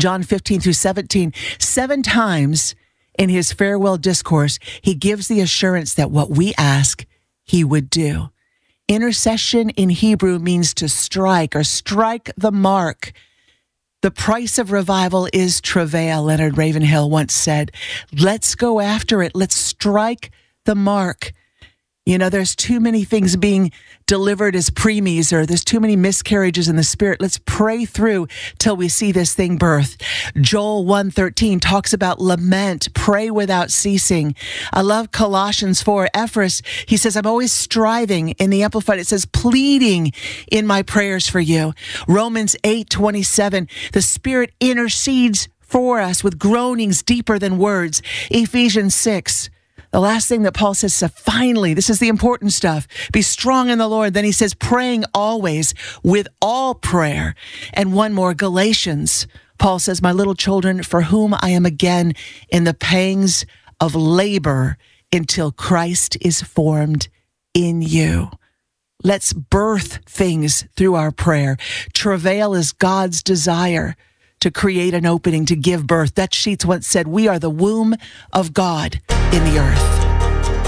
John 15 through 17, 7 times in his farewell discourse, he gives the assurance that what we ask, he would do. Intercession in Hebrew means to strike or strike the mark. The price of revival is travail, Leonard Ravenhill once said. Let's go after it. Let's strike the mark. You know, there's too many things being delivered as preemies, or there's too many miscarriages in the spirit. Let's pray through till we see this thing birth. Joel 1:13 talks about lament, pray without ceasing. I love Colossians 4. Ephraim, he says, I'm always striving. In the Amplified, it says, pleading in my prayers for you. Romans 8:27, the Spirit intercedes for us with groanings deeper than words. Ephesians 6. The last thing that Paul says, so finally, this is the important stuff. Be strong in the Lord. Then he says, praying always with all prayer. And one more, Galatians. Paul says, my little children, for whom I am again in the pangs of labor until Christ is formed in you. Let's birth things through our prayer. Travail is God's desire to create an opening, to give birth. Dutch Sheets once said, we are the womb of God in the earth.